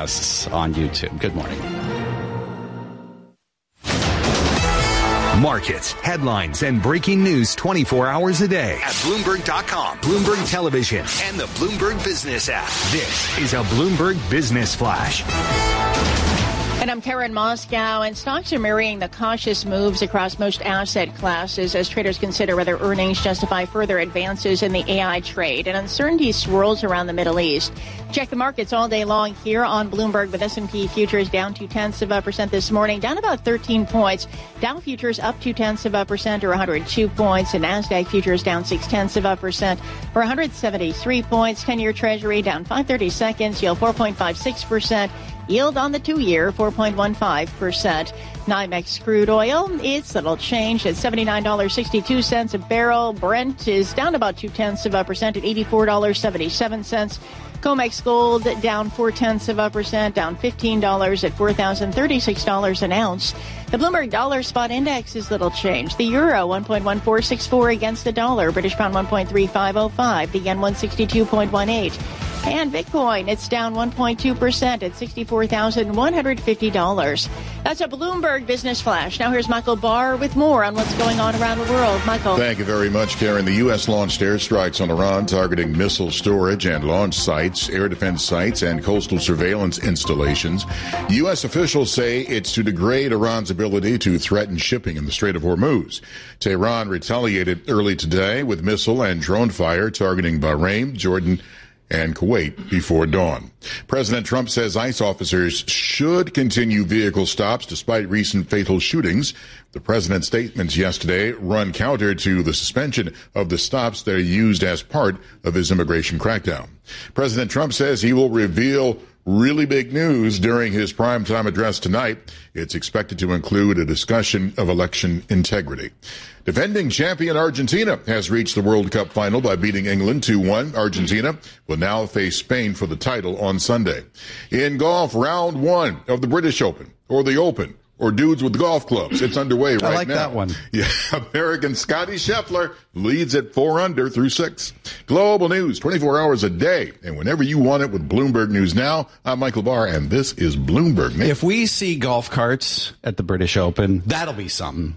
podcasts on YouTube. Good morning. Markets, headlines, and breaking news 24 hours a day at Bloomberg.com, Bloomberg Television, and the Bloomberg Business app. This is a Bloomberg Business Flash. And I'm Karen Moscow, and stocks are mirroring the cautious moves across most asset classes as traders consider whether earnings justify further advances in the AI trade. And uncertainty swirls around the Middle East. Check the markets all day long here on Bloomberg, with S&P futures down 0.2% this morning, down about 13 points. Dow futures up 0.2% or 102 points, and NASDAQ futures down 0.6% or 173 points. 10-year Treasury down 5/32, yield 4.56%. Yield on the 2-year, 4.15%. NYMEX crude oil, it's little change at $79.62 a barrel. Brent is down about 0.2% at $84.77. COMEX gold down 0.4%, down $15 at $4,036 an ounce. The Bloomberg Dollar Spot Index is little change. The euro 1.1464 against the dollar. British pound 1.3505. The yen 162.18. And Bitcoin, it's down 1.2% at $64,150. That's a Bloomberg Business Flash. Now here's Michael Barr with more on what's going on around the world. Michael. Thank you very much, Karen. The U.S. launched airstrikes on Iran targeting missile storage and launch sites, air defense sites, and coastal surveillance installations. U.S. officials say it's to degrade Iran's ability to threaten shipping in the Strait of Hormuz. Tehran retaliated early today with missile and drone fire targeting Bahrain, Jordan, and Kuwait before dawn. President Trump says ICE officers should continue vehicle stops despite recent fatal shootings. The president's statements yesterday run counter to the suspension of the stops that are used as part of his immigration crackdown. President Trump says he will reveal really big news during his primetime address tonight. It's expected to include a discussion of election integrity. Defending champion Argentina has reached the World Cup final by beating England 2-1. Argentina will now face Spain for the title on Sunday. In golf, round one of the British Open, or the Open, or dudes with golf clubs. It's underway right now. I like that one. Yeah, American Scotty Scheffler leads at 4 under through 6. Global news 24 hours a day, and whenever you want it with Bloomberg News Now. I'm Michael Barr, and this is Bloomberg News. If we see golf carts at the British Open, that'll be something.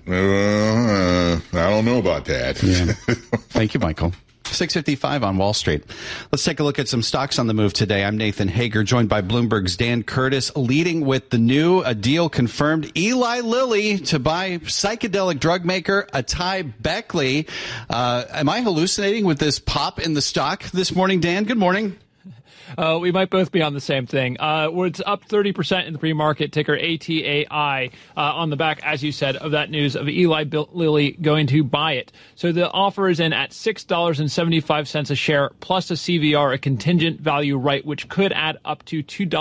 I don't know about that. Yeah. Thank you, Michael. 6:55 on Wall Street. Let's take a look at some stocks on the move today. I'm Nathan Hager, joined by Bloomberg's Dan Curtis, leading with the new deal confirmed. Eli Lilly to buy psychedelic drug maker Atai Beckley. Am I hallucinating with this pop in the stock this morning, Dan? Good morning. We might both be on the same thing. It's up 30% in the pre-market, ticker ATAI, on the back, as you said, of that news of Eli Lilly going to buy it. So the offer is in at $6.75 a share, plus a CVR, a contingent value right, which could add up to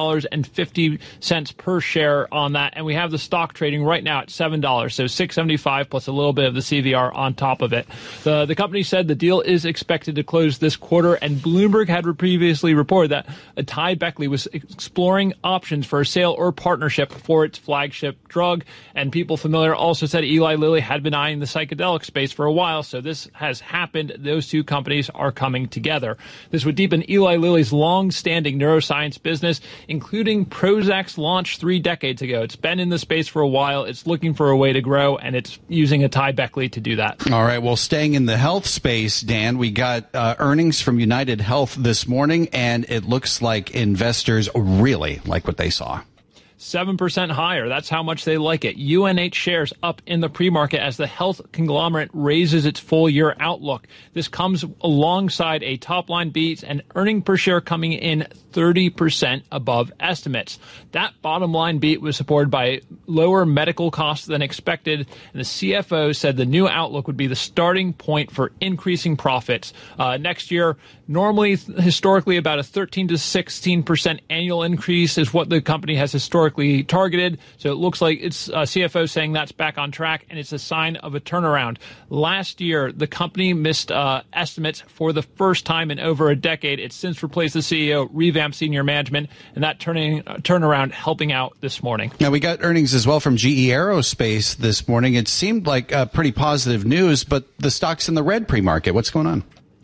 $2.50 per share on that. And we have the stock trading right now at $7, so $6.75 plus a little bit of the CVR on top of it. The company said the deal is expected to close this quarter, and Bloomberg had previously reported that Atai Beckley was exploring options for a sale or partnership for its flagship drug. And people familiar also said Eli Lilly had been eyeing the psychedelic space for a while, so this has happened. Those two companies are coming together. This would deepen Eli Lilly's long-standing neuroscience business, including Prozac's launch 3 decades ago. It's been in the space for a while. It's looking for a way to grow, and it's using Atai Beckley to do that. All right, well, staying in the health space, Dan, we got earnings from United Health this morning, and it looks like investors really like what they saw. 7% higher. That's how much they like it. UNH shares up in the pre-market as the health conglomerate raises its full-year outlook. This comes alongside a top-line beat and earning per share coming in 30% above estimates. That bottom-line beat was supported by lower medical costs than expected, and the CFO said the new outlook would be the starting point for increasing profits. Next year, normally, historically, about a 13 to 16% annual increase is what the company has historically targeted. So it looks like it's CFO saying that's back on track, and it's a sign of a turnaround. Last year, the company missed estimates for the first time in over a decade. It's since replaced the CEO, revamped senior management, and that turnaround helping out this morning. Now, we got earnings as well from GE Aerospace this morning. It seemed like pretty positive news, but the stock's in the red pre-market. What's going on?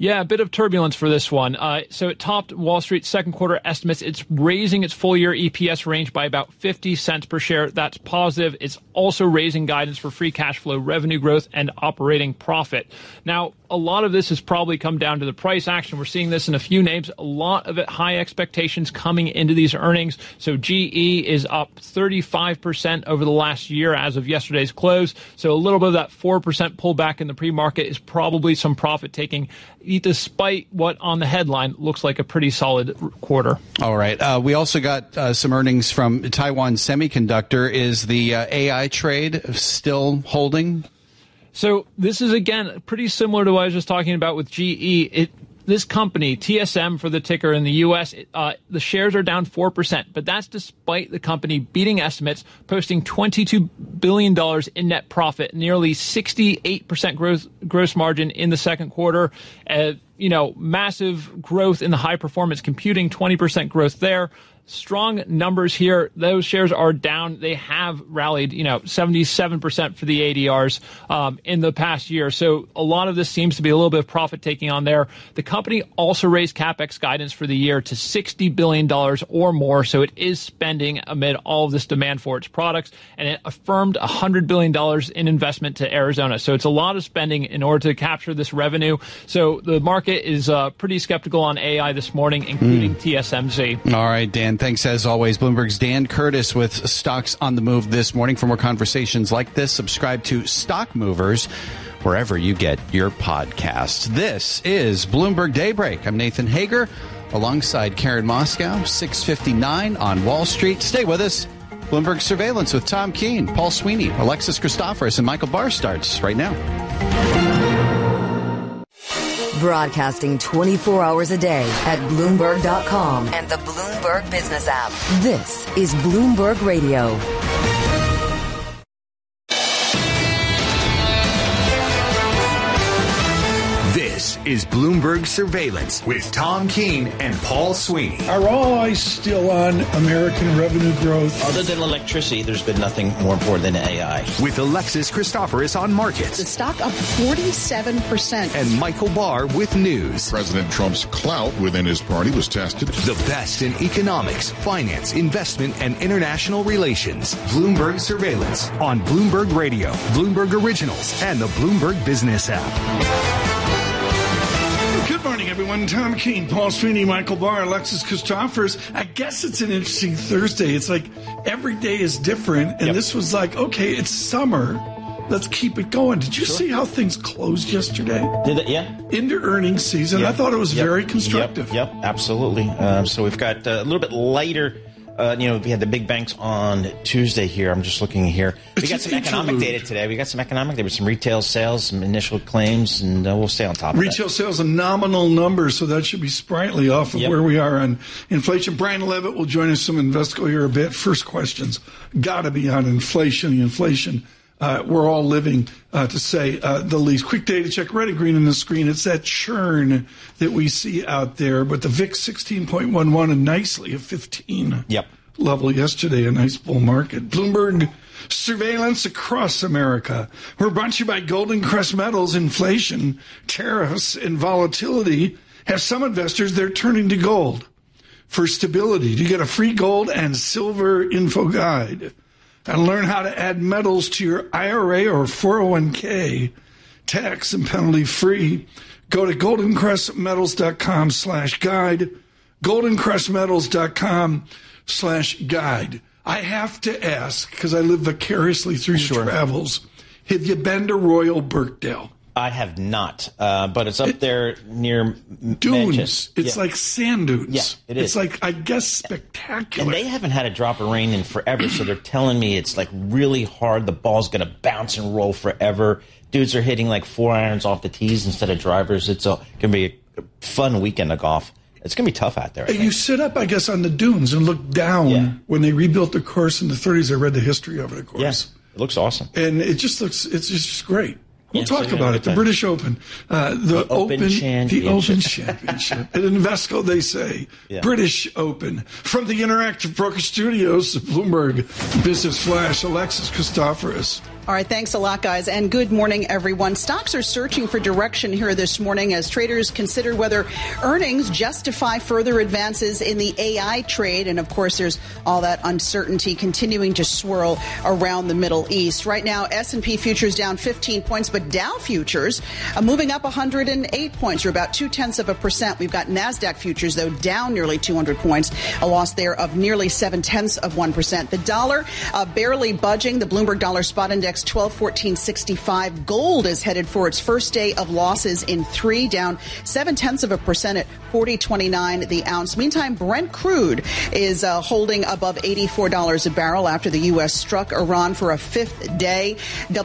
Yeah, a bit of turbulence for this one. So it topped Wall Street's second quarter estimates. It's raising its full year EPS range by about 50 cents per share. That's positive. It's also raising guidance for free cash flow, revenue growth, and operating profit. Now, a lot of this has probably come down to the price action. We're seeing this in a few names, a lot of it high expectations coming into these earnings. So GE is up 35% over the last year as of yesterday's close. So a little bit of that 4% pullback in the pre-market is probably some profit taking, despite what on the headline looks like a pretty solid quarter. All right. We also got some earnings from Taiwan Semiconductor. Is the AI trade still holding? So this is, again, pretty similar to what I was just talking about with GE. This company, TSM for the ticker in the U.S., the shares are down 4%, but that's despite the company beating estimates, posting $22 billion in net profit, nearly 68% gross margin in the second quarter. Massive growth in the high-performance computing, 20% growth there. Strong numbers here. Those shares are down. They have rallied, 77% for the ADRs in the past year. So a lot of this seems to be a little bit of profit taking on there. The company also raised CapEx guidance for the year to $60 billion or more. So it is spending amid all of this demand for its products. And it affirmed $100 billion in investment to Arizona. So it's a lot of spending in order to capture this revenue. So the market is pretty skeptical on AI this morning, including TSMC. All right, Dan. Thanks as always. Bloomberg's Dan Curtis with stocks on the move this morning. For more conversations like this, subscribe to Stock Movers wherever you get your podcasts. This is Bloomberg Daybreak. I'm Nathan Hager alongside Karen Moscow, 6:59 on Wall Street. Stay with us. Bloomberg Surveillance with Tom Keene, Paul Sweeney, Alexis Christoforous, and Michael Barr starts right now. Broadcasting 24 hours a day at Bloomberg.com and the Bloomberg Business app. This is Bloomberg Radio. This is Bloomberg Surveillance with Tom Keene and Paul Sweeney. Are all eyes still on American revenue growth? Other than electricity, there's been nothing more important than AI. With Alexis Christoforous on markets. The stock up 47%. And Michael Barr with news. President Trump's clout within his party was tested. The best in economics, finance, investment, and international relations. Bloomberg Surveillance on Bloomberg Radio, Bloomberg Originals, and the Bloomberg Business app. Good morning, everyone. Tom Keene, Paul Sweeney, Michael Barr, Alexis Christoforous. I guess it's an interesting Thursday. It's like every day is different, and This was like, okay, it's summer. Let's keep it going. Did you see how things closed yesterday? Did it? Yeah. Into earnings season. Yep. I thought it was very constructive. Yep, absolutely. So we've got a little bit lighter. We had the big banks on Tuesday here. I'm just looking here. We got some economic data today. We got some economic data, some retail sales, some initial claims, and we'll stay on top of that. Retail sales, a nominal number, so that should be sprightly off of where we are on inflation. Brian Levitt will join us from Invesco here a bit. First questions got to be on inflation. The inflation we're all living, to say the least. Quick data check, red and green on the screen. It's that churn that we see out there. But the VIX 16.11 and nicely a 15 level yesterday, a nice bull market. Bloomberg Surveillance across America. We're brought to you by Golden Crest Metals. Inflation, tariffs, and volatility have some investors, they're turning to gold for stability. To get a free gold and silver info guide and learn how to add metals to your IRA or 401k, tax and penalty free, go to goldencrestmetals.com/guide, goldencrestmetals.com/guide. I have to ask, because I live vicariously through your travels, have you been to Royal Birkdale? I have not, but it's up there near dunes. Manchester. It's like sand dunes. Yeah, it is. It's like, I guess, spectacular. And they haven't had a drop of rain in forever, so they're telling me it's like really hard. The ball's going to bounce and roll forever. Dudes are hitting like 4 irons off the tees instead of drivers. It's going to be a fun weekend of golf. It's going to be tough out there. You sit up, I guess, on the dunes and look down. When they rebuilt the course in the 30s, I read the history of it, of course. Yes, it looks awesome. And it just looks, it's just great. We'll talk about it. The British Open. The Open Championship. At Invesco, they say. Yeah. British Open. From the Interactive Broker Studios, the Bloomberg Business Flash, Alexis Christoforous. All right, thanks a lot, guys, and good morning, everyone. Stocks are searching for direction here this morning as traders consider whether earnings justify further advances in the AI trade. And, of course, there's all that uncertainty continuing to swirl around the Middle East. Right now, S&P futures down 15 points, but Dow futures moving up 108 points, or about 0.2%. We've got NASDAQ futures, though, down nearly 200 points, a loss there of nearly 0.7%. The dollar barely budging. The Bloomberg Dollar Spot Index 1214.65. Gold is headed for its first day of losses in 3, down 0.7% at $40.29 the ounce. Meantime, Brent crude is holding above $84 a barrel after the U.S. struck Iran for a 5th day.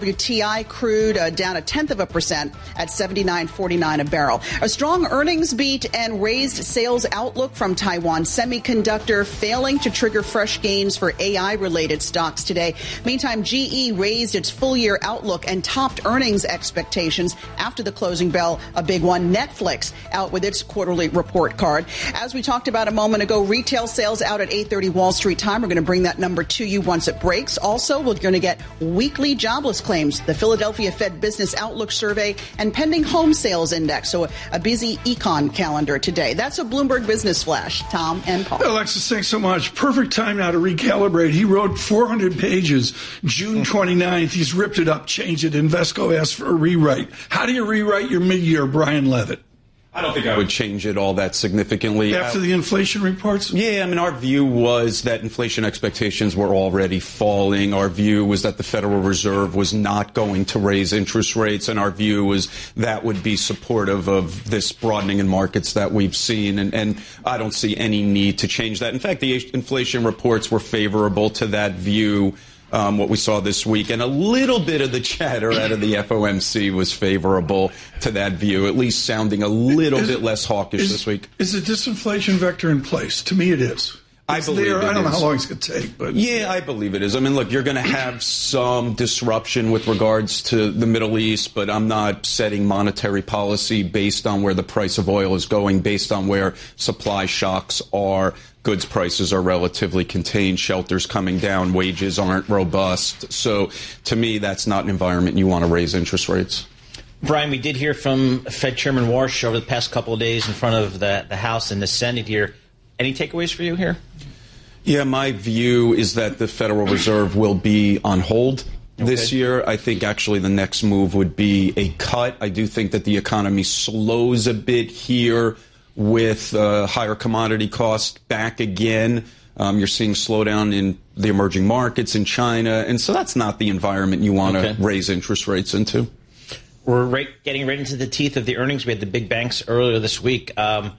WTI crude down 0.1% at $79.49 a barrel. A strong earnings beat and raised sales outlook from Taiwan Semiconductor failing to trigger fresh gains for AI-related stocks today. Meantime, GE raised its full-year outlook and topped earnings expectations after the closing bell, a big one. Netflix out with its quarterly report card. As we talked about a moment ago, retail sales out at 8:30 Wall Street time. We're going to bring that number to you once it breaks. Also, we're going to get weekly jobless claims, the Philadelphia Fed Business Outlook Survey, and pending home sales index. So a busy econ calendar today. That's a Bloomberg Business Flash. Tom and Paul. Alexis, thanks so much. Perfect time now to recalibrate. He wrote 400 pages June 29th. He's ripped it up, changed it. Invesco asked for a rewrite. How do you rewrite your mid-year, Brian Levitt? I don't think I would change it all that significantly. After the inflation reports? Yeah, I mean, our view was that inflation expectations were already falling. Our view was that the Federal Reserve was not going to raise interest rates, and our view was that would be supportive of this broadening in markets that we've seen, and I don't see any need to change that. In fact, the inflation reports were favorable to that view. What we saw this week, and a little bit of the chatter out of the FOMC was favorable to that view, at least sounding a little bit less hawkish this week. Is the disinflation vector in place? To me, it is. I believe it is. I don't know how long it's going to take, but yeah, I believe it is. I mean, look, you're going to have some disruption with regards to the Middle East, but I'm not setting monetary policy based on where the price of oil is going, based on where supply shocks are. Goods prices are relatively contained, shelters coming down, wages aren't robust. So to me, that's not an environment you want to raise interest rates. Brian, we did hear from Fed Chairman Warsh over the past couple of days in front of the House and the Senate here. Any takeaways for you here? Yeah, my view is that the Federal Reserve will be on hold this year. I think actually the next move would be a cut. I do think that the economy slows a bit here with higher commodity costs back again. You're seeing slowdown in the emerging markets in China. And so that's not the environment you want to raise interest rates into. We're getting right into the teeth of the earnings. We had the big banks earlier this week.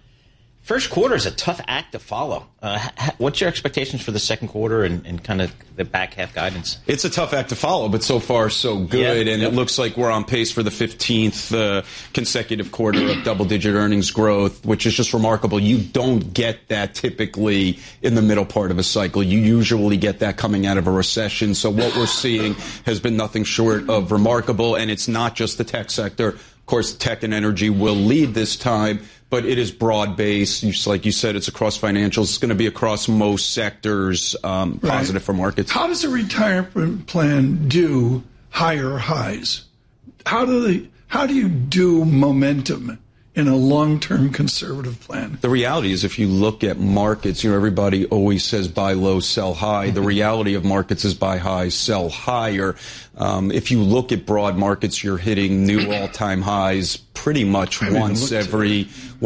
First quarter is a tough act to follow. What's your expectations for the second quarter and kind of the back half guidance? It's a tough act to follow, but so far so good. And it looks like we're on pace for the 15th consecutive quarter of double-digit earnings growth, which is just remarkable. You don't get that typically in the middle part of a cycle. You usually get that coming out of a recession. So what we're seeing has been nothing short of remarkable, and it's not just the tech sector. Of course, tech and energy will lead this time, but it is broad-based. Just like you said, it's across financials. It's going to be across most sectors, positive for markets. How does a retirement plan do higher highs? How do you do momentum in a long-term conservative plan? The reality is if you look at markets, everybody always says buy low, sell high. The reality of markets is buy high, sell higher. If you look at broad markets, you're hitting new all-time highs pretty much once every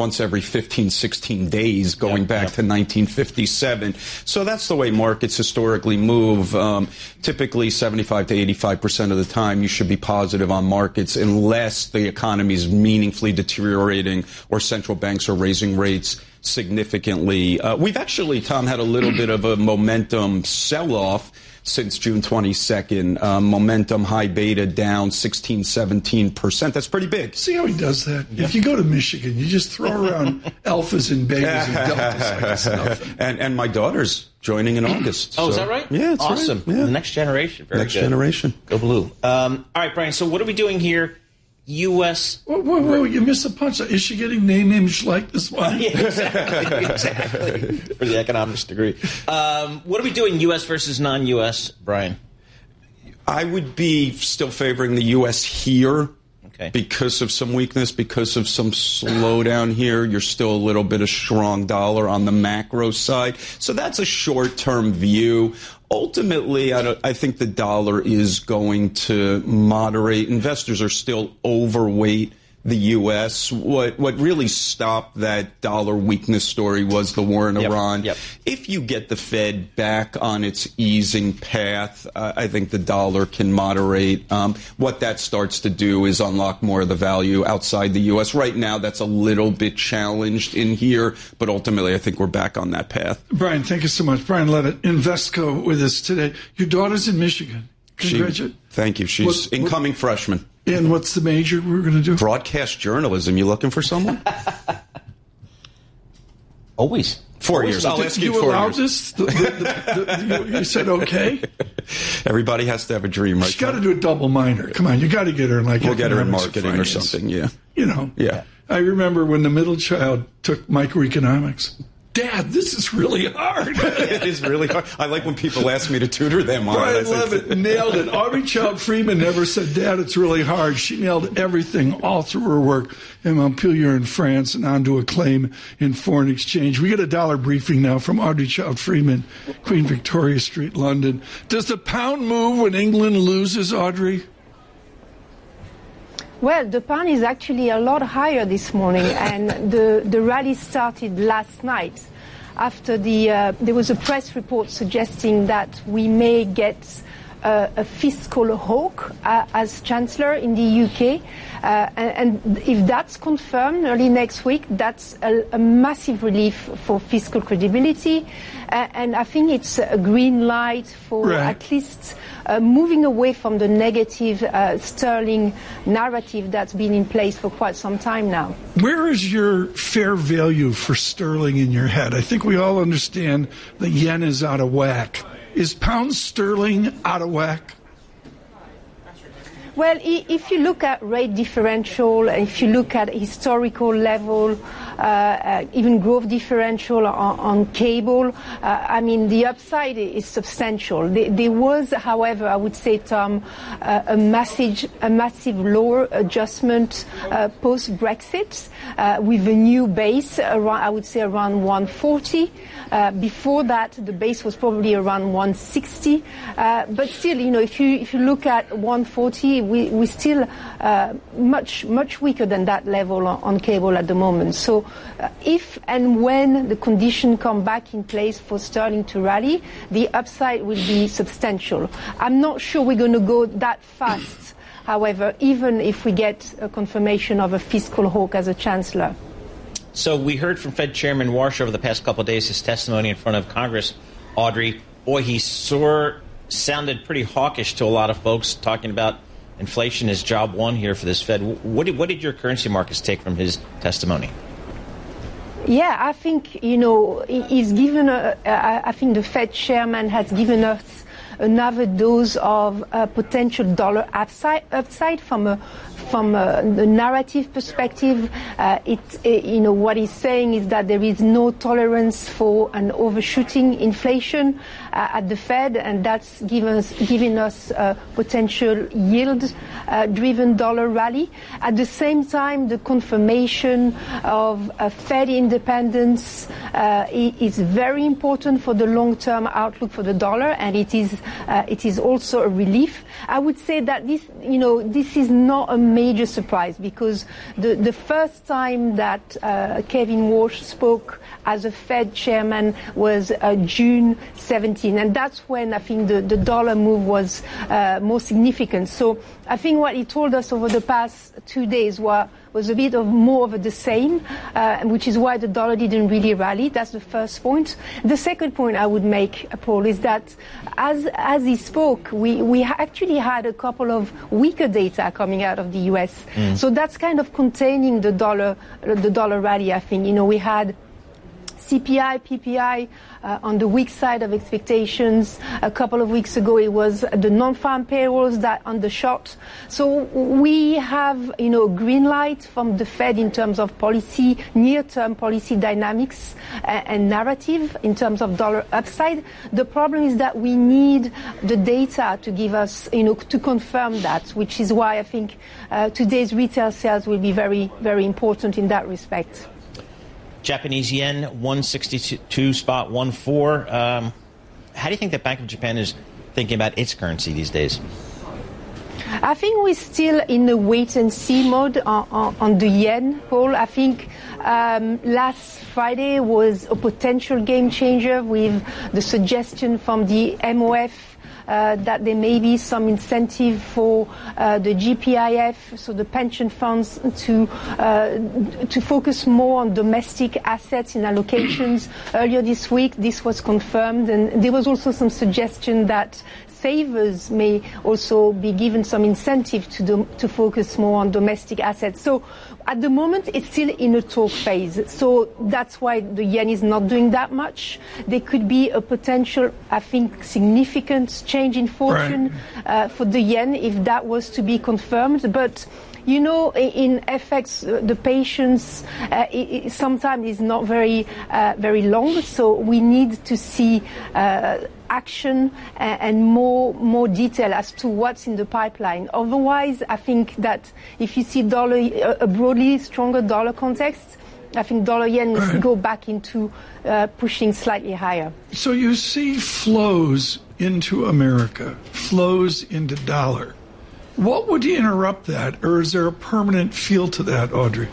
15, 16 days going back to 1957. So that's the way markets historically move. Typically 75 to 85% of the time you should be positive on markets unless the economy is meaningfully deteriorating or central banks are raising rates significantly. We've actually, Tom, had a little bit of a momentum sell-off since June 22nd. Momentum high beta down 16, 17%. That's pretty big. See how he does that? Yeah. If you go to Michigan, you just throw around alphas and betas and deltas like it's nothing. And my daughter's joining in August. Oh, so. Is that right? Yeah, it's awesome. Right. Yeah. The next generation. Very next good. generation. Go blue. All right, Brian, so what are we doing here U.S. Wait, you missed a punch. Is she getting name image like this one? Yeah, exactly. For the economics degree. What are we doing, U.S. versus non-U.S., Brian? I would be still favoring the U.S. here. Okay. Because of some weakness, because of some slowdown here. You're still a little bit of strong dollar on the macro side. So that's a short-term view. Ultimately, I think the dollar is going to moderate. Investors are still overweight the U.S. What really stopped that dollar weakness story was the war in Iran. Yep. If you get the Fed back on its easing path, I think the dollar can moderate. What that starts to do is unlock more of the value outside the U.S. Right now, that's a little bit challenged in here, but ultimately, I think we're back on that path. Brian, thank you so much. Brian Levitt, Invesco, with us today. Your daughter's in Michigan. Congratulations. Thank you. She's incoming freshman. And what's the major we're going to do? Broadcast journalism. You looking for someone? Always. 4 years. I'll ask you 4 allowed years. this? You said okay? Everybody has to have a dream, right? She's got to do a double minor. Come on, you got to get her in We'll get her in marketing or something, yeah. You know. Yeah. I remember when the middle child took microeconomics. Dad, this is really hard. It is really hard. I like when people ask me to tutor them on Brian it. Levitt nailed it. Audrey Child Freeman never said, Dad, it's really hard. She nailed everything all through her work in Montpellier in France and onto a claim in foreign exchange. We get a dollar briefing now from Audrey Child Freeman, Queen Victoria Street, London. Does the pound move when England loses, Audrey? Well, the pound is actually a lot higher this morning, and the rally started last night after there was a press report suggesting that we may get a fiscal hawk as Chancellor in the UK. And if that's confirmed early next week, that's a massive relief for fiscal credibility. And I think it's a green light for at least moving away from the negative sterling narrative that's been in place for quite some time now. Where is your fair value for sterling in your head? I think we all understand the yen is out of whack. Is pound sterling out of whack? Well, if you look at rate differential, if you look at historical level, even growth differential on cable, I mean, the upside is substantial. There was, however, I would say, Tom, a massive lower adjustment post-Brexit with a new base, around, I would say, around 140. Before that, the base was probably around 160. But still, you know, if you look at 140, we still much weaker than that level on cable at the moment. So if and when the conditions come back in place for sterling to rally, the upside will be substantial. I'm not sure we're going to go that fast, however, even if we get a confirmation of a fiscal hawk as a chancellor. So we heard from Fed Chairman Warsh over the past couple of days, his testimony in front of Congress. Audrey, boy, he sounded pretty hawkish to a lot of folks, talking about inflation is job one here for this Fed. What did your currency markets take from his testimony? Yeah, I think, you know, he's given, I think the Fed chairman has given us another dose of potential dollar upside from the narrative perspective. You know, what he's saying is that there is no tolerance for an overshooting inflation at the Fed, and that's giving us a potential yield-driven dollar rally. At the same time, the confirmation of Fed independence is very important for the long-term outlook for the dollar, and it is also a relief. I would say that this is not a major surprise, because the first time that Kevin Warsh spoke as a Fed chairman was June 17, and that's when I think the dollar move was more significant. So I think what he told us over the past 2 days was a bit of more of the same, which is why the dollar didn't really rally. That's the first point. The second point I would make, Paul, is that as he spoke, we actually had a couple of weaker data coming out of the U.S. So that's kind of containing the dollar rally, I think. You know, we had CPI, PPI on the weak side of expectations. A couple of weeks ago, it was the non-farm payrolls that undershot. So we have, a green light from the Fed in terms of policy, near-term policy dynamics and narrative in terms of dollar upside. The problem is that we need the data to give us, to confirm that, which is why I think today's retail sales will be very, very important in that respect. Japanese yen, 162.14. How do you think that Bank of Japan is thinking about its currency these days? I think we're still in a wait-and-see mode on the yen, Paul. I think last Friday was a potential game changer with the suggestion from the MOF that there may be some incentive for the GPIF, so the pension funds, to focus more on domestic assets in allocations. Earlier this week, this was confirmed, and there was also some suggestion that savers may also be given some incentive to focus more on domestic assets. So at the moment, it's still in a talk phase. So that's why the yen is not doing that much. There could be a potential, I think, significant change in fortune for the yen if that was to be confirmed. But in FX, the patience sometimes is not very long. So we need to see action and more detail as to what's in the pipeline. Otherwise, I think that if you see a broadly stronger dollar context, I think dollar yen needs to go back into pushing slightly higher. So you see flows into America, flows into dollar. What would interrupt that, or is there a permanent feel to that, Audrey?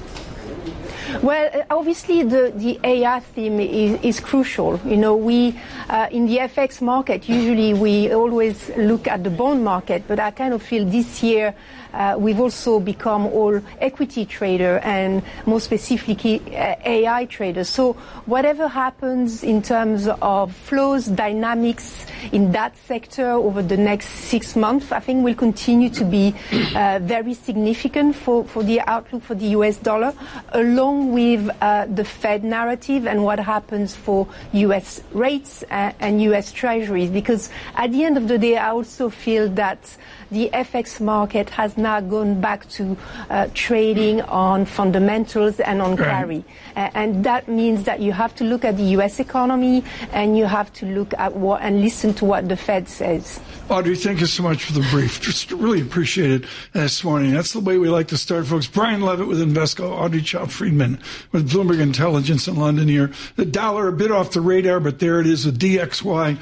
Well, obviously the AI theme is crucial. We in the FX market, usually we always look at the bond market, but I kind of feel this year we've also become all equity trader and more specifically AI traders. So whatever happens in terms of flows, dynamics in that sector over the next 6 months, I think will continue to be very significant for the outlook for the US dollar, along with the Fed narrative and what happens for US rates and US treasuries. Because at the end of the day, I also feel that the FX market has now gone back to trading on fundamentals and on carry. And that means that you have to look at the US economy and you have to look at and listen to what the Fed says. Audrey, thank you so much for the brief. Just really appreciate it this morning. That's the way we like to start, folks. Brian Levitt with Invesco, Audrey Child-Friedman with Bloomberg Intelligence in London here. The dollar a bit off the radar, but there it is, the DXY,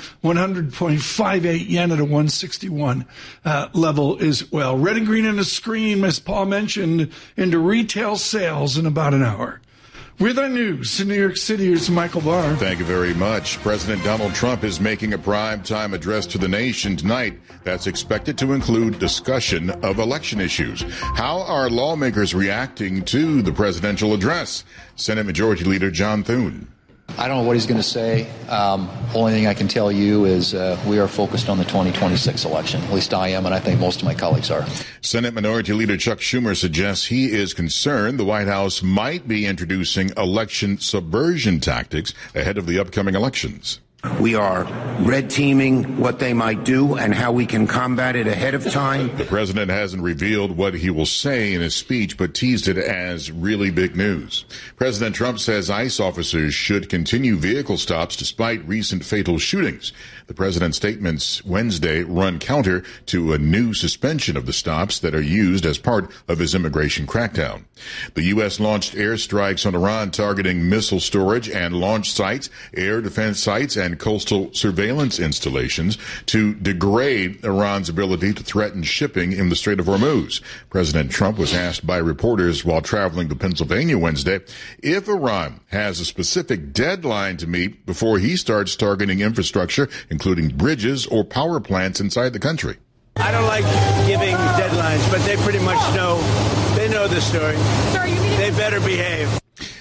100.58 yen at a 161 level as well. Red and green on the screen, as Paul mentioned, into retail sales in about an hour. With our news in New York City, here's Michael Barr. Thank you very much. President Donald Trump is making a primetime address to the nation tonight that's expected to include discussion of election issues. How are lawmakers reacting to the presidential address? Senate Majority Leader John Thune. I don't know what he's going to say. Only thing I can tell you is we are focused on the 2026 election. At least I am, and I think most of my colleagues are. Senate Minority Leader Chuck Schumer suggests he is concerned the White House might be introducing election subversion tactics ahead of the upcoming elections. We are red teaming what they might do and how we can combat it ahead of time. The president hasn't revealed what he will say in his speech, but teased it as really big news. President Trump says ICE officers should continue vehicle stops despite recent fatal shootings. The president's statements Wednesday run counter to a new suspension of the stops that are used as part of his immigration crackdown. The U.S. launched airstrikes on Iran targeting missile storage and launch sites, air defense sites, and coastal surveillance installations to degrade Iran's ability to threaten shipping in the Strait of Hormuz. President Trump was asked by reporters while traveling to Pennsylvania Wednesday if Iran has a specific deadline to meet before he starts targeting infrastructure, including bridges or power plants inside the country. I don't like giving deadlines, but they pretty much know. They know the story. They better behave.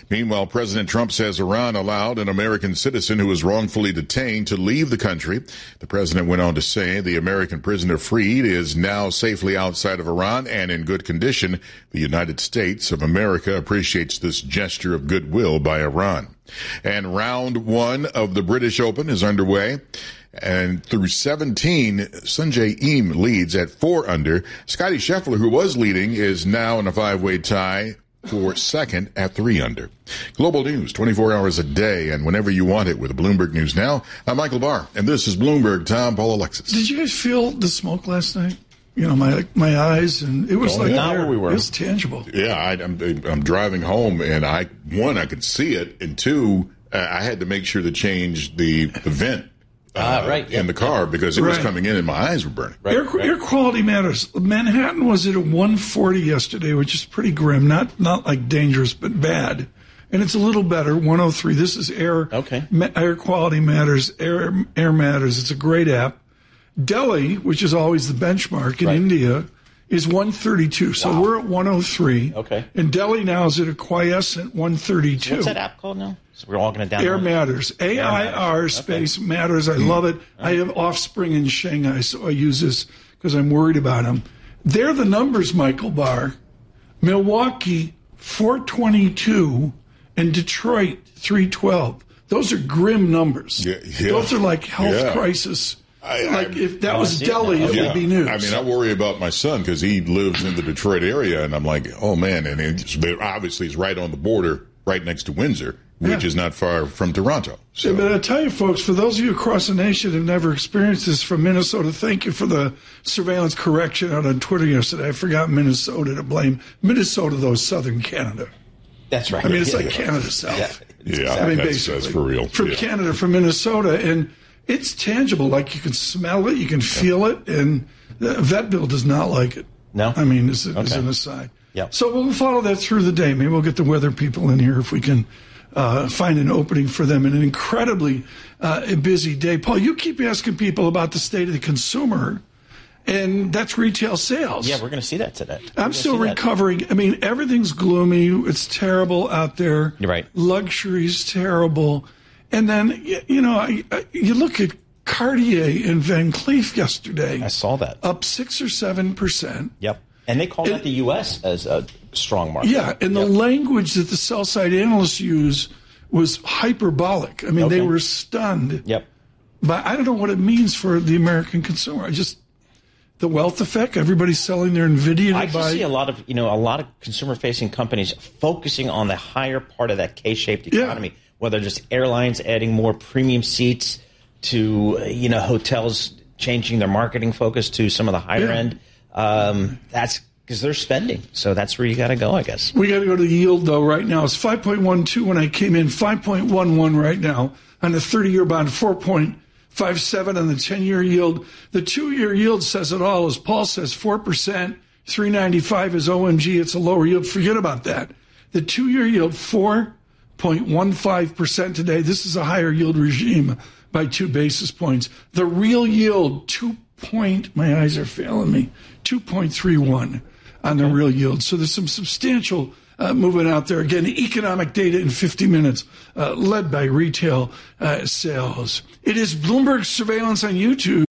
Meanwhile, President Trump says Iran allowed an American citizen who was wrongfully detained to leave the country. The president went on to say the American prisoner freed is now safely outside of Iran and in good condition. The United States of America appreciates this gesture of goodwill by Iran. And round one of the British Open is underway. And through 17, Sungjae Im leads at 4 under. Scottie Scheffler, who was leading, is now in a 5-way tie for second at 3 under. Global news 24 hours a day and whenever you want it with Bloomberg News Now. I'm Michael Barr, and this is Bloomberg Tom Paul Alexis. Did you guys feel the smoke last night? You know, my eyes, and it was like where we were. It was tangible. Yeah, I'm driving home, and I could see it, and 2, I had to make sure to change the vent. In the car because it was coming in and my eyes were burning. Air quality matters. Manhattan was at a 140 yesterday, which is pretty grim. Not like dangerous, but bad. And it's a little better, 103. This is air. Okay. Air quality matters. Air matters. It's a great app. Delhi, which is always the benchmark in India, is 132. So we're at 103. Okay. And Delhi now is at a quiescent 132. What's that app called now? So we're all going to download Air Matters. AIR space Matters. I love it. I have offspring in Shanghai, so I use this because I'm worried about them. They're the numbers, Michael Barr. Milwaukee, 422, and Detroit, 312. Those are grim numbers. Yeah. Those are like health crisis. If that was Delhi, it would be news. I mean, I worry about my son because he lives in the Detroit area, and I'm like, oh, man. And obviously, it's right on the border, right next to Windsor, which is not far from Toronto. So. But I tell you, folks, for those of you across the nation who have never experienced this from Minnesota, thank you for the surveillance correction out on Twitter yesterday. I forgot Minnesota to blame. Minnesota, though, is southern Canada. That's right. I mean, it's like Canada South. Yeah, I mean, that's for real. From Canada, from Minnesota, and it's tangible. Like, you can smell it, you can feel it, and the vet bill does not like it. No? I mean, it's an aside. Yep. So we'll follow that through the day. Maybe we'll get the weather people in here if we can find an opening for them in an incredibly busy day. Paul, you keep asking people about the state of the consumer, and that's retail sales. Yeah, we're going to see that today. I'm still recovering. I mean, everything's gloomy. It's terrible out there. You're right. Luxury's terrible. And then, you know, you look at Cartier and Van Cleef yesterday. I saw that. Up 6 or 7%. Yep. And they called out the U.S. as a strong market. Yeah, and the language that the sell-side analysts use was hyperbolic. I mean, they were stunned. Yep. But I don't know what it means for the American consumer. The wealth effect, everybody's selling their NVIDIA to buy. I see a lot of consumer-facing companies focusing on the higher part of that K-shaped economy, whether just airlines adding more premium seats to, hotels changing their marketing focus to some of the higher end. That's because they're spending. So that's where you got to go, I guess. We got to go to the yield, though, right now. It's 5.12 when I came in, 5.11 right now on the 30-year bond, 4.57 on the 10-year yield. The 2-year yield says it all. As Paul says, 4%, 3.95 is OMG. It's a lower yield. Forget about that. The 2-year yield, 4.15% today. This is a higher yield regime by 2 basis points. The real yield, my eyes are failing me, 2.31 on the real yield. So there's some substantial movement out there. Again, economic data in 50 minutes, led by retail sales. It is Bloomberg Surveillance on YouTube.